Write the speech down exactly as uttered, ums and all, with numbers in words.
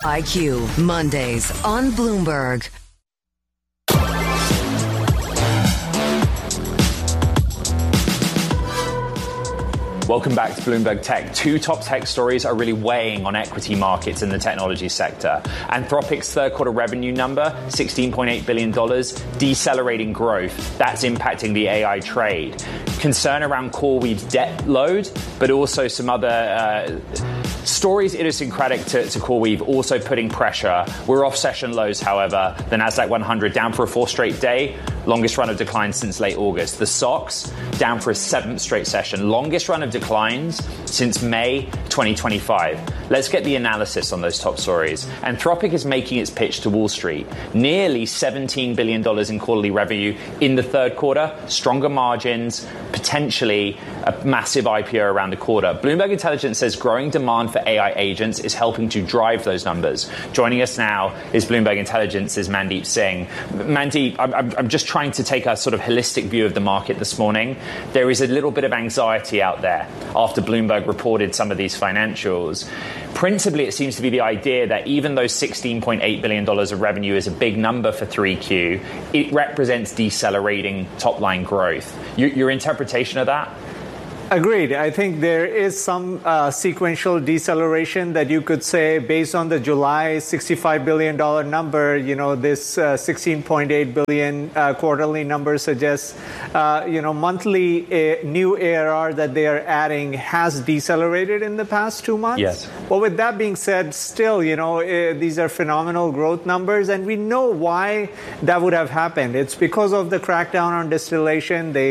I Q, Mondays on Bloomberg. Welcome back to Bloomberg Tech. Two top tech stories are really weighing on equity markets in the technology sector. Anthropic's third quarter revenue number, sixteen point eight billion dollars, decelerating growth. That's impacting the A I trade. Concern around CoreWeave's debt load, but also some other uh, stories idiosyncratic to, to CoreWeave also putting pressure. We're off session lows, however. The Nasdaq one hundred down for a fourth straight day. Longest run of decline since late August. The S O X down for a seventh straight session. Longest run of declines since May twenty twenty-five. Let's get the analysis on those top stories. Anthropic is making its pitch to Wall Street. Nearly seventeen billion dollars in quarterly revenue in the third quarter. Stronger margins, potentially a massive I P O around the quarter. Bloomberg Intelligence says growing demand for A I agents is helping to drive those numbers. Joining us now is Bloomberg Intelligence's Mandeep Singh. Mandeep, I'm, I'm just trying to take a sort of holistic view of the market this morning. There is a little bit of anxiety out there after Bloomberg reported some of these financials. Principally, it seems to be the idea that even though sixteen point eight billion dollars of revenue is a big number for three Q, it represents decelerating top-line growth. Your, your interpretation of that? Agreed. I think there is some uh, sequential deceleration that you could say based on the July sixty-five billion dollars number. You know, this uh, sixteen point eight billion dollars uh, quarterly number suggests, uh, you know, monthly uh, new A R R that they are adding has decelerated in the past two months. Yes. But with that being said, still, you know, uh, these are phenomenal growth numbers, and we know why that would have happened. It's because of the crackdown on distillation. They